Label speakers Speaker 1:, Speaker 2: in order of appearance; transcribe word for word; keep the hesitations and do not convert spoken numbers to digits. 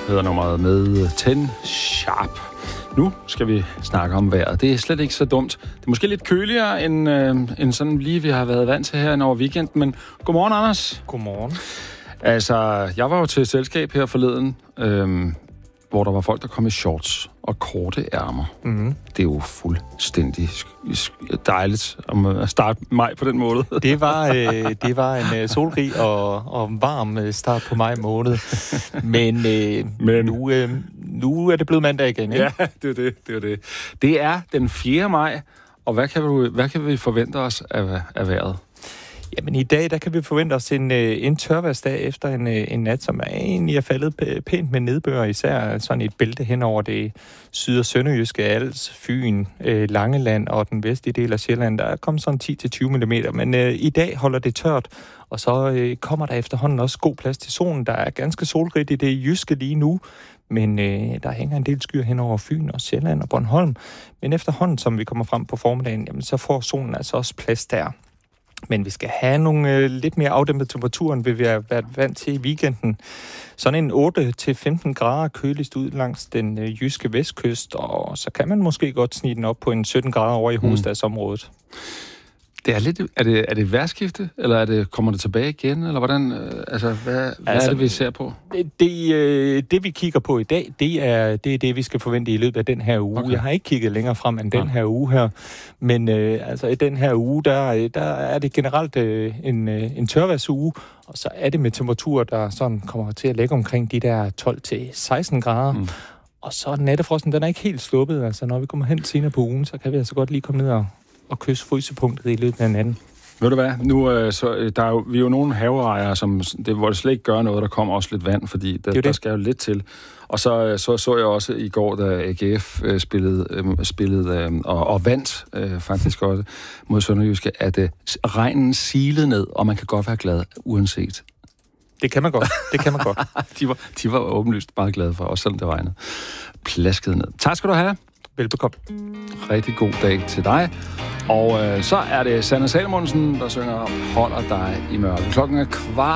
Speaker 1: hedder nummeret med Ten Sharp. Nu skal vi snakke om vejret. Det er slet ikke så dumt. Det er måske lidt køligere, end, øh, end sådan lige vi har været vant til her over weekenden. Men godmorgen, Anders.
Speaker 2: Godmorgen.
Speaker 1: Altså, jeg var jo til et selskab her forleden, øh, hvor der var folk, der kom i shorts og korte ærmer.
Speaker 2: Mm-hmm.
Speaker 1: Det er jo fuldstændig dejligt at starte maj på den måde.
Speaker 2: Det var, øh, det var en øh, solrig og, og varm start på maj måned. Men, øh, Men. Nu, øh, nu er det blevet mandag igen, ikke?
Speaker 1: Ja, det er det, det er det. Det er den fjerde maj, og hvad kan vi, hvad kan vi forvente os af, af vejret?
Speaker 2: Jamen i dag, der kan vi forvente os en, en tørværsdag efter en, en nat, som er egentlig er faldet pænt med nedbør, især sådan et bælte hen over det syd- og sønderjyske, Als, Fyn, øh, Langeland og den vestlige del af Sjælland. Der er kommet sådan ti til tyve millimeter, men øh, i dag holder det tørt, og så øh, kommer der efterhånden også god plads til solen. Der er ganske solrigt i det jyske lige nu, men øh, der hænger en del skyer hen over Fyn og Sjælland og Bornholm. Men efterhånden, som vi kommer frem på formiddagen, jamen, så får solen altså også plads der. Men vi skal have nogle øh, lidt mere afdæmpet temperaturer, end vi har været vant til i weekenden. Sådan en otte til femten grader køligst ud langs den øh, jyske vestkyst, og så kan man måske godt snige den op på en sytten grader over i hovedstadsområdet.
Speaker 1: Det er lidt, er det, er det vejrskifte, eller er det, kommer det tilbage igen, eller hvordan, øh, altså, hvad, hvad altså, er det, vi ser på?
Speaker 2: Det, det, øh, det, vi kigger på i dag, det er, det er det, vi skal forvente i løbet af den her uge. Okay. Jeg har ikke kigget længere frem end den her uge her, men øh, altså i den her uge, der, der er det generelt øh, en, øh, en tørvejrsuge, og så er det med temperaturer, der sådan kommer til at ligge omkring de der tolv til seksten grader. Mm. Og så nattefrosten, den er ikke helt sluppet, altså når vi kommer hen senere på ugen, så kan vi altså godt lige komme ned og og kysse frysepunktet i løbet af natten.
Speaker 1: Ved du hvad? Nu, øh, så, der er jo, vi er jo nogle haveejere, som, det, hvor det slet ikke gør noget, der kommer også lidt vand, fordi der, der skal jo lidt til. Og så, så så jeg også i går, da A G F øh, spillede, øh, spillede øh, og, og vandt øh, faktisk også mod Sønderjyske, at øh, regnen silede ned, og man kan godt være glad uanset.
Speaker 2: Det kan man godt. Det kan man godt.
Speaker 1: de, var, de var åbenlyst meget glade for, også selvom det regnede. Plaskede ned. Tak skal du have.
Speaker 2: Velbekomme.
Speaker 1: Rigtig god dag til dig. Og øh, så er det Sanne Salomonsen, der synger Holder dig i mørke. Klokken er kvart